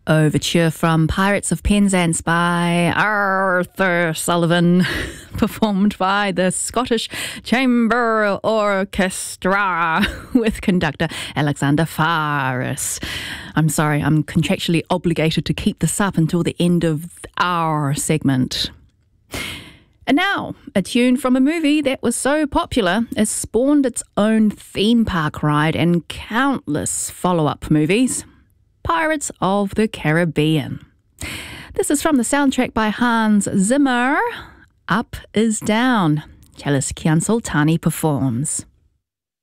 Overture from Pirates of Penzance by Arthur Sullivan, performed by the Scottish Chamber Orchestra with conductor Alexander Faris. I'm sorry, I'm contractually obligated to keep this up until the end of our segment. And now, a tune from a movie that was so popular it spawned its own theme park ride and countless follow-up movies. Pirates of the Caribbean. This is from the soundtrack by Hans Zimmer. Up is Down. Chellis Kian Sultani performs.